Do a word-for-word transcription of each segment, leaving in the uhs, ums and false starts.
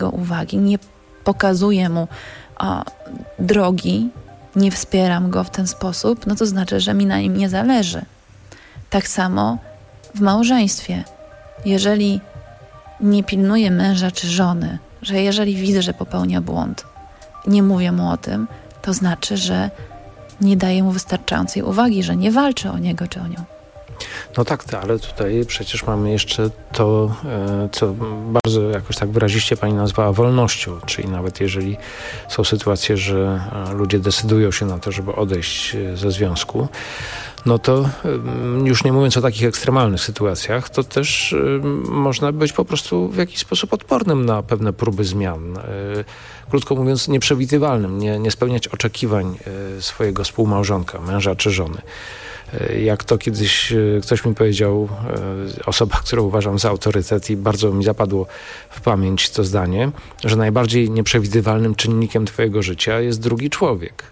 uwagi, nie pokazuję mu o, drogi, nie wspieram go w ten sposób, no to znaczy, że mi na nim nie zależy. Tak samo w małżeństwie. Jeżeli nie pilnuję męża czy żony, że jeżeli widzę, że popełnia błąd, nie mówię mu o tym, to znaczy, że nie daję mu wystarczającej uwagi, że nie walczę o niego czy o nią. No tak, ale tutaj przecież mamy jeszcze to, co bardzo jakoś tak wyraziście pani nazwała wolnością, czyli nawet jeżeli są sytuacje, że ludzie decydują się na to, żeby odejść ze związku, no to już nie mówiąc o takich ekstremalnych sytuacjach, to też można być po prostu w jakiś sposób odpornym na pewne próby zmian. Krótko mówiąc, nieprzewidywalnym, nie, nie spełniać oczekiwań swojego współmałżonka, męża czy żony. Jak to kiedyś ktoś mi powiedział, osoba, którą uważam za autorytet i bardzo mi zapadło w pamięć to zdanie, że najbardziej nieprzewidywalnym czynnikiem twojego życia jest drugi człowiek.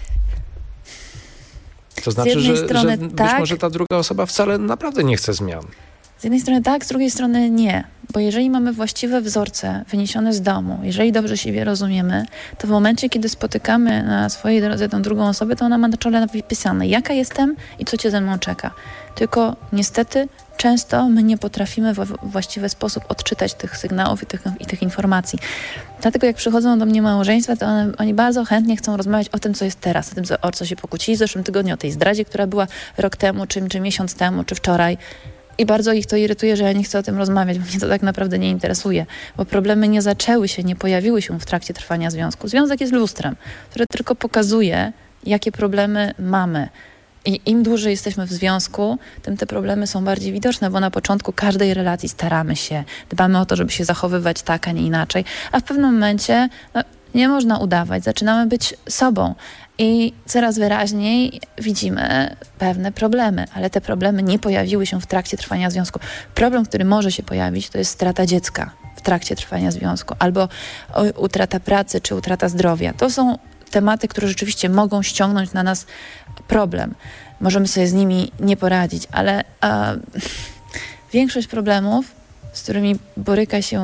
To znaczy, że, strony, że być tak, może ta druga osoba wcale naprawdę nie chce zmian. Z jednej strony tak, z drugiej strony nie. Bo jeżeli mamy właściwe wzorce wyniesione z domu, jeżeli dobrze siebie rozumiemy, to w momencie, kiedy spotykamy na swojej drodze tę drugą osobę, to ona ma na czole wypisane, jaka jestem i co cię ze mną czeka. Tylko niestety często my nie potrafimy w właściwy sposób odczytać tych sygnałów i tych, i tych informacji. Dlatego jak przychodzą do mnie małżeństwa, to one, oni bardzo chętnie chcą rozmawiać o tym, co jest teraz, o tym, co, o co się pokłócili w zeszłym tygodniu, o tej zdradzie, która była rok temu, czy, czy miesiąc temu, czy wczoraj. I bardzo ich to irytuje, że ja nie chcę o tym rozmawiać, bo mnie to tak naprawdę nie interesuje. Bo problemy nie zaczęły się, nie pojawiły się w trakcie trwania związku. Związek jest lustrem, które tylko pokazuje, jakie problemy mamy. I im dłużej jesteśmy w związku, tym te problemy są bardziej widoczne, bo na początku każdej relacji staramy się, dbamy o to, żeby się zachowywać tak, a nie inaczej. A w pewnym momencie no, nie można udawać, zaczynamy być sobą. I coraz wyraźniej widzimy pewne problemy, ale te problemy nie pojawiły się w trakcie trwania związku. Problem, który może się pojawić, to jest strata dziecka w trakcie trwania związku, albo utrata pracy, czy utrata zdrowia. To są tematy, które rzeczywiście mogą ściągnąć na nas problem. Możemy sobie z nimi nie poradzić, ale a, większość problemów, z którymi boryka się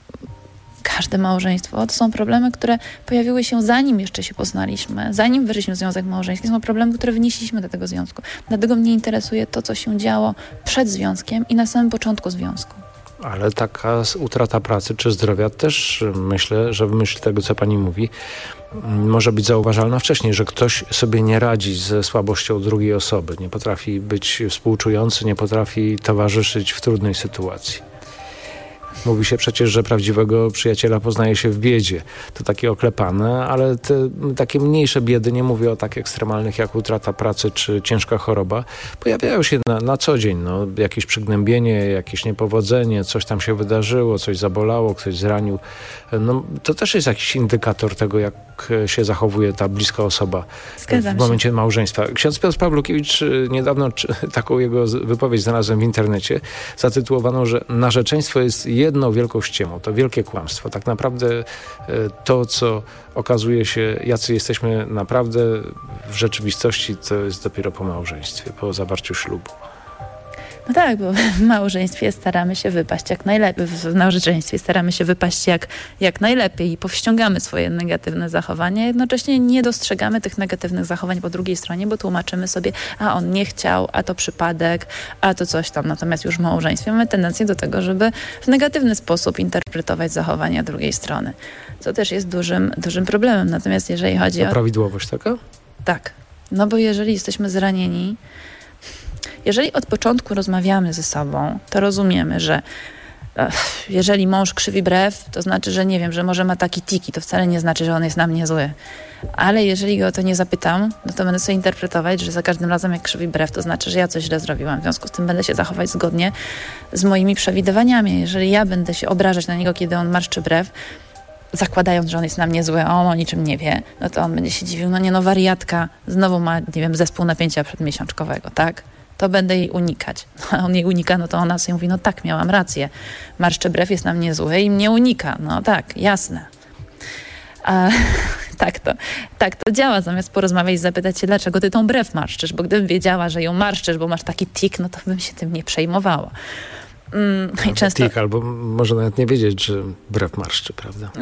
każde małżeństwo, to są problemy, które pojawiły się zanim jeszcze się poznaliśmy, zanim weszliśmy w związek małżeński. Są problemy, które wynieśliśmy do tego związku. Dlatego mnie interesuje to, co się działo przed związkiem i na samym początku związku. Ale taka utrata pracy czy zdrowia też myślę, że w myśl tego, co pani mówi, może być zauważalna wcześniej, że ktoś sobie nie radzi ze słabością drugiej osoby, nie potrafi być współczujący, nie potrafi towarzyszyć w trudnej sytuacji. Mówi się przecież, że prawdziwego przyjaciela poznaje się w biedzie. To takie oklepane, ale te takie mniejsze biedy, nie mówię o tak ekstremalnych jak utrata pracy czy ciężka choroba, pojawiają się na, na co dzień. No, jakieś przygnębienie, jakieś niepowodzenie, coś tam się wydarzyło, coś zabolało, ktoś zranił. No, to też jest jakiś indykator tego, jak się zachowuje ta bliska osoba Zgadzam w momencie się. małżeństwa. Ksiądz Piotr Pawlukiewicz niedawno taką jego wypowiedź znalazłem w internecie, zatytułowaną, że narzeczeństwo jest jedną wielką ściemą, to wielkie kłamstwo. Tak naprawdę to, co okazuje się, jacy jesteśmy naprawdę w rzeczywistości, to jest dopiero po małżeństwie, po zawarciu ślubu. No tak, bo w małżeństwie staramy się wypaść jak najlepiej, w narzeczeństwie staramy się wypaść jak, jak najlepiej i powściągamy swoje negatywne zachowania. Jednocześnie nie dostrzegamy tych negatywnych zachowań po drugiej stronie, bo tłumaczymy sobie, a on nie chciał, a to przypadek, a to coś tam. Natomiast już w małżeństwie mamy tendencję do tego, żeby w negatywny sposób interpretować zachowania drugiej strony, co też jest dużym, dużym problemem. Natomiast jeżeli chodzi to o... prawidłowość taka? Tak. No bo jeżeli jesteśmy zranieni, jeżeli od początku rozmawiamy ze sobą, to rozumiemy, że ech, jeżeli mąż krzywi brew, to znaczy, że nie wiem, że może ma taki tiki, to wcale nie znaczy, że on jest na mnie zły. Ale jeżeli go o to nie zapytam, no to będę sobie interpretować, że za każdym razem jak krzywi brew, to znaczy, że ja coś źle zrobiłam. W związku z tym będę się zachować zgodnie z moimi przewidywaniami. Jeżeli ja będę się obrażać na niego, kiedy on marszczy brew, zakładając, że on jest na mnie zły, a on o niczym nie wie, no to on będzie się dziwił, no nie no, wariatka, znowu ma, nie wiem, zespół napięcia przedmiesiączkowego, tak? To będę jej unikać. A on jej unika, no to ona sobie mówi, no tak, miałam rację. Marszczy brew jest na mnie zły i mnie unika. No tak, jasne. A, tak, to, tak to działa. Zamiast porozmawiać i zapytać się, dlaczego ty tą brew marszczysz, bo gdybym wiedziała, że ją marszczysz, bo masz taki tik, no to bym się tym nie przejmowała. Mm, i często Tik, albo może nawet nie wiedzieć, że brew marszczy, prawda?